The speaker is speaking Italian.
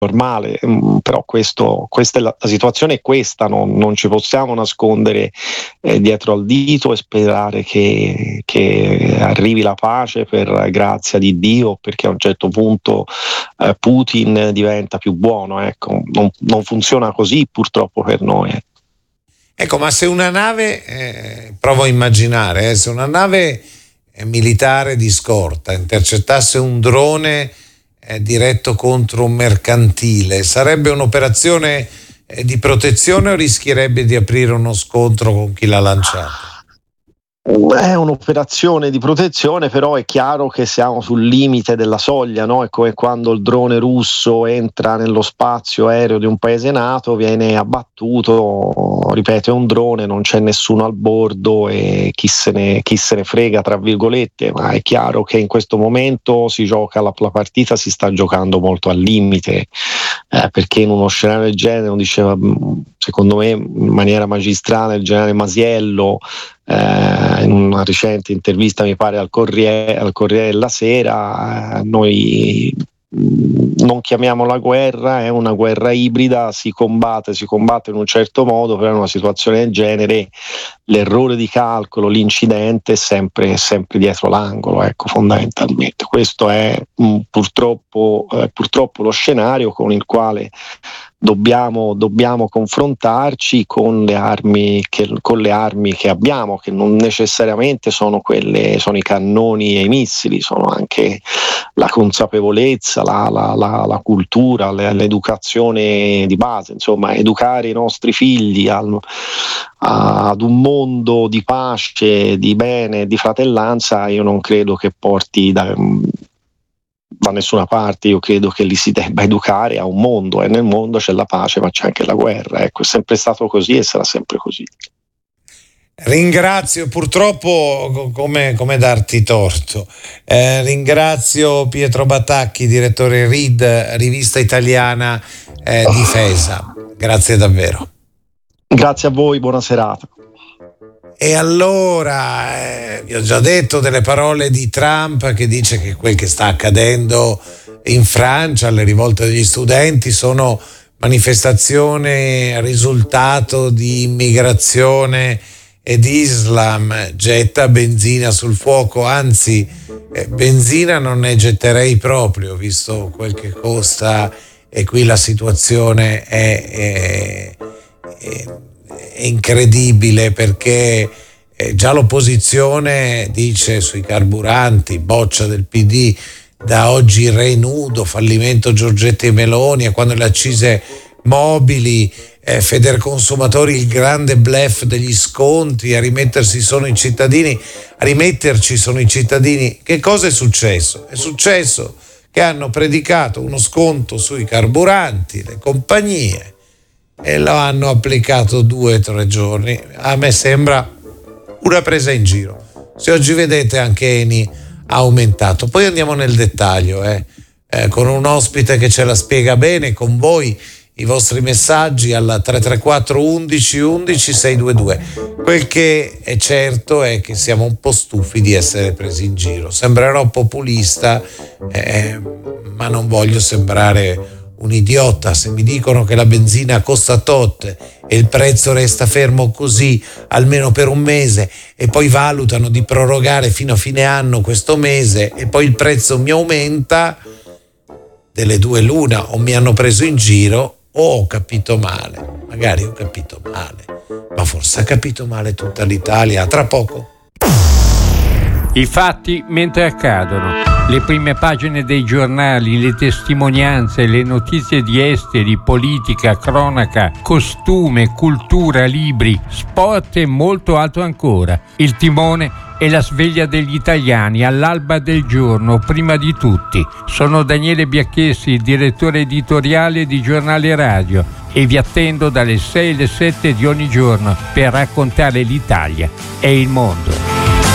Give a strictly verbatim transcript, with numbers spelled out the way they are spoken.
normale, però questo, questa è la, la situazione è questa, non, non ci possiamo nascondere eh, dietro al dito e sperare che, che arrivi la pace per grazia di Dio, perché a un certo punto eh, Putin diventa più buono, ecco, non, non funziona così purtroppo per noi. Ecco, ma se una nave, eh, provo a immaginare, eh, se una nave eh, militare di scorta intercettasse un drone eh, diretto contro un mercantile, sarebbe un'operazione eh, di protezione o rischierebbe di aprire uno scontro con chi l'ha lanciato? È un'operazione di protezione, però è chiaro che siamo sul limite della soglia, no? È come quando il drone russo entra nello spazio aereo di un paese NATO, viene abbattuto, ripeto, è un drone, non c'è nessuno al bordo e chi se ne, chi se ne frega, tra virgolette, ma è chiaro che in questo momento si gioca la, la partita, si sta giocando molto al limite, eh, perché in uno scenario del genere, lo diceva secondo me in maniera magistrale il generale Masiello, Eh, in una recente intervista mi pare al Corriere, al Corriere della Sera, eh, noi mh, non chiamiamola guerra, è una guerra ibrida, si combatte, si combatte in un certo modo, però in una situazione del genere l'errore di calcolo, l'incidente è sempre, sempre dietro l'angolo, ecco, fondamentalmente. Questo è mh, purtroppo, eh, purtroppo lo scenario con il quale Dobbiamo, dobbiamo confrontarci con le armi che, con le armi che abbiamo, che non necessariamente sono quelle, sono i cannoni e i missili, sono anche la consapevolezza, la, la, la, la cultura, l'educazione di base, insomma, educare i nostri figli al, ad un mondo di pace, di bene, di fratellanza, io non credo che porti da da nessuna parte. Io credo che li si debba educare a un mondo, e nel mondo c'è la pace ma c'è anche la guerra, ecco, è sempre stato così e sarà sempre così. Ringrazio, purtroppo come, come darti torto, eh, ringrazio Pietro Batacchi, direttore R I D, Rivista Italiana eh, Difesa, grazie davvero. Grazie a voi, buona serata. E allora, eh, vi ho già detto delle parole di Trump, che dice che quel che sta accadendo in Francia, le rivolte degli studenti, sono manifestazioni risultato di immigrazione ed Islam, getta benzina sul fuoco, anzi eh, benzina non ne getterei proprio, visto quel che costa, e qui la situazione è... è, è è incredibile, perché eh, già l'opposizione dice sui carburanti, boccia del P D, da oggi re nudo, fallimento Giorgetti e Meloni, e quando le accise mobili, eh, Federconsumatori, il grande bluff degli sconti, a rimettersi sono i cittadini, a rimetterci sono i cittadini. Che cosa è successo? È successo che hanno predicato uno sconto sui carburanti, le compagnie, e lo hanno applicato due o tre giorni. A me sembra una presa in giro. Se oggi vedete anche Eni ha aumentato. Poi andiamo nel dettaglio, eh. Eh, con un ospite che ce la spiega bene, con voi i vostri messaggi alla tre tre quattro undici undici seicentodventidue. Quel che è certo è che siamo un po' stufi di essere presi in giro. Sembrerò populista, eh, ma non voglio sembrare un idiota. Se mi dicono che la benzina costa tot e il prezzo resta fermo così almeno per un mese, e poi valutano di prorogare fino a fine anno questo mese, e poi il prezzo mi aumenta, delle due l'una: o mi hanno preso in giro o ho capito male. Magari ho capito male, ma forse ha capito male tutta l'Italia. Tra poco. I fatti mentre accadono. Le prime pagine dei giornali, le testimonianze, le notizie di esteri, politica, cronaca, costume, cultura, libri, sport e molto altro ancora. Il timone e la sveglia degli italiani all'alba del giorno, prima di tutti. Sono Daniele Biacchessi, direttore editoriale di Giornale Radio, e vi attendo dalle sei alle sette di ogni giorno per raccontare l'Italia e il mondo.